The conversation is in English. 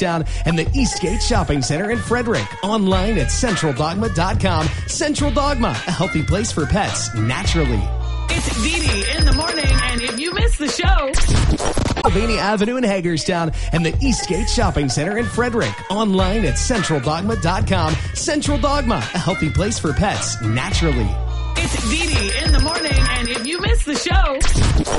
Hagerstown and the Eastgate Shopping Center in Frederick. Online at centraldogma.com. Central Dogma, a healthy place for pets naturally. It's Dee Dee in the morning, and if you miss the show... Albany Avenue in Hagerstown and the Eastgate Shopping Center in Frederick. Online at centraldogma.com. Central Dogma, a healthy place for pets naturally. It's Dee Dee in the morning, and if you miss the show...